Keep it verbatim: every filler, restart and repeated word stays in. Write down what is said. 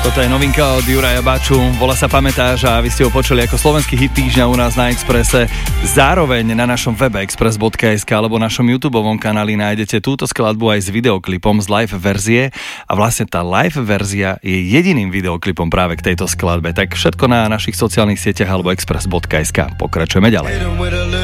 Toto je novinka od Juraja Baču, volá sa Pamätáš a vy ste ho počuli ako slovenský hit týždňa u nás na Expresse. Zároveň na našom webe express bodka es ká alebo našom YouTubeovom kanáli nájdete túto skladbu aj s videoklipom z live verzie a vlastne tá live verzia je jediným videoklipom práve k tejto skladbe. Tak všetko na našich sociálnych sieťach alebo express bodka es ká. Pokračujeme ďalej.